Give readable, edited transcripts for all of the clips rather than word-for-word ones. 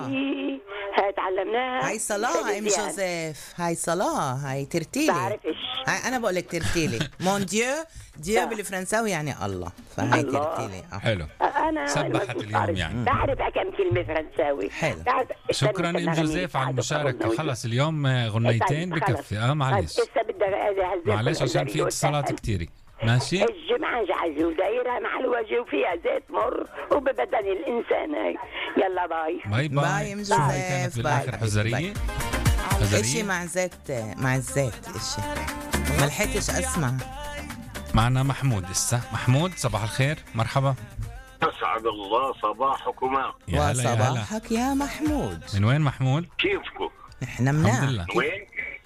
هاي تعلمناها. هاي صلاة ام جوزيف، هاي صلاة، هاي ترتيلي. بعرفش. هاي انا بقول لك ترتيلي. مون ديو، ديو بالفرنساوي يعني الله، فهاي ترتيلي. حلو. انا سبحت اليوم يعني. بعرف كم كلمة فرنساوي. حلو. شكرا ام جوزيف على المشاركة. خلص اليوم غنيتين بكفي. معلش معلش عشان في اتصالات كتيرة. ماشي. الجمعة جعزي ودايرة مع الوجه وفيها زيت مر وببدن الإنسان. يلا باي. باي باي ام جوزيف. بالاخر حزرية. اشي مع زيت، مع الزيت اشي ما لحقتش اسمع. معنا محمود لسه. محمود صباح الخير، مرحبا. أسعد الله صباحكما. يا هلا يا هلا. وصباحك يا محمود. من وين محمود؟ كيفكم؟ نحن الحمد لله. وين؟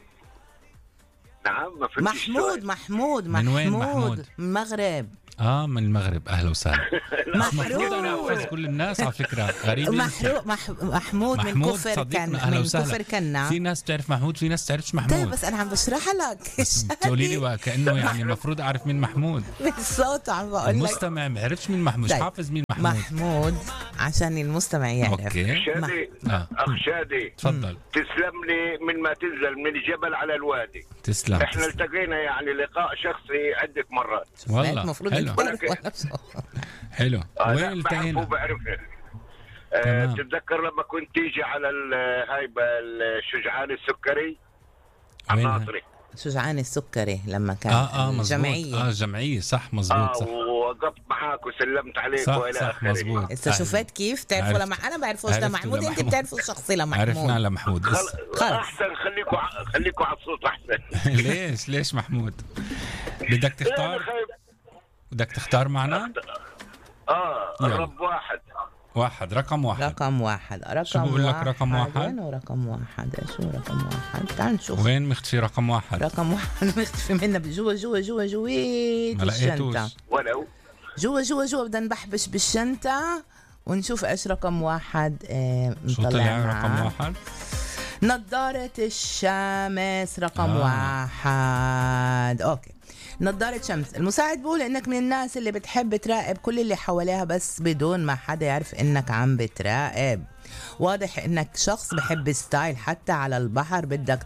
نعم ما فهمتش محمود من وين محمود؟ من المغرب. من المغرب. اهلا وسهلا. محمود انا احفظ كل الناس على فكره. غريب. محمود من كفر كان. اهلا من وسهلا. كفر كنا. في ناس تعرف محمود، في ناس تعرفش محمود. طيب بس انا عم بشرح لك. تقولي لي وكانه يعني المفروض اعرف مين محمود. من صوته عم بقول لك. المستمع ما يعرفش مين محمود. مش طيب. حافظ مين محمود. محمود عشان المستمع يعرف. اوكي. شادي اخ شادي تفضل. تسلم لي من ما تنزل من الجبل على الوادي. تسلم. احنا التقينا يعني لقاء شخصي عدة مرات والله المفروض حلو. حلو. وين التقينا؟ بعرفه. تتذكر لما كنت تيجي على هايبه الشجعان السكري الناطري؟ شجعان السكري لما كان الجمعية. جمعية صح مزبوط. صح. ووقفت معاك وسلمت عليك والى اخره. مزبوط. انت شفت كيف تعرفوا لما انا بعرفوش لمحمود، انت بتعرفوا الشخصي لمحمود. عرفنا لمحمود. احسن خليكوا على الصوت احسن. ليش محمود؟ بدك تختار معنا؟ رب واحد. رقم واحد. شو بقول لك رقم واحد؟ وين رقم واحد؟ شو رقم واحد؟ تعال نشوف. وين مختفي رقم واحد؟ رقم واحد مختفي منا جوا الشنطة. ولو جوا بدنا نبحبش بالشنطة ونشوف ايش رقم واحد. شو طلع رقم واحد؟ نظارة الشمس رقم واحد. اوكي، نظارة شمس. المساعد بقول انك من الناس اللي بتحب تراقب كل اللي حواليها بس بدون ما حدا يعرف انك عم بتراقب. واضح انك شخص بحب ستايل، حتى على البحر بدك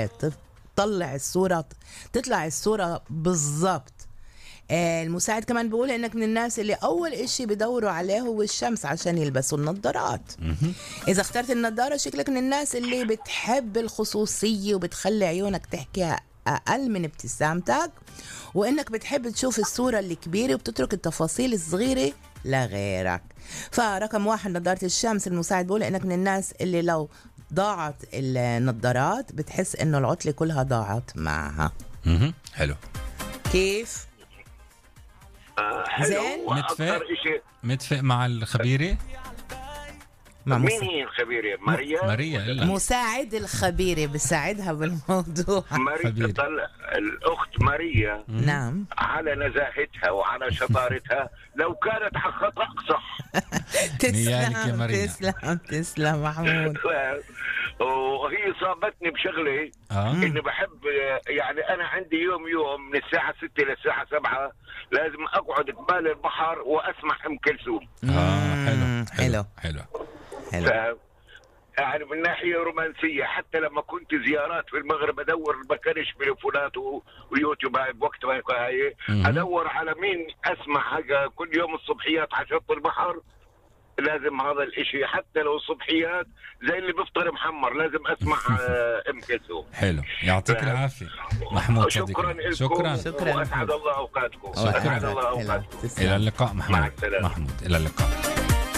تطلع الصورة بالضبط. المساعد كمان بيقول انك من الناس اللي اول اشي بدوروا عليه هو الشمس عشان يلبسوا النظارات. اذا اخترت النظارة شكلك من الناس اللي بتحب الخصوصية وبتخلي عيونك تحكي اقل من ابتسامتك، وانك بتحب تشوف الصورة الكبيرة وبتترك التفاصيل الصغيرة لغيرك. فرقم واحد نظارة الشمس. المساعد بيقول انك من الناس اللي لو ضاعت النظارات بتحس انه العطلة كلها ضاعت معها. حلو. كيف؟ زين. متفق مع الخبيرة. مين هي الخبيرة؟ ماريا مساعد الخبيرة بساعدها بالموضوع. الأخت ماريا. نعم. على نزاهتها وعلى شطارتها لو كانت خطأ صح. تسلم محمود. وهي صابتني بشغلة إني بحب يعني أنا عندي يوم من الساعة 6 للساعة 7 لازم أقعد قبال البحر وأسمع أم كلثوم. حلو. يعني من ناحية رومانسية، حتى لما كنت زيارات في المغرب أدور بكرش تليفونات ويوتيوب هاي بوقت هاي أدور على مين أسمع حاجة كل يوم الصبحيات على شط البحر. لازم هذا الاشي حتى لو صبحيات زي اللي بفطر محمر لازم اسمع ام كلثوم. حلو. يعطيك العافية محمود. شكرا. واسعد الله اوقاتكم. الى اللقاء محمود. الى اللقاء.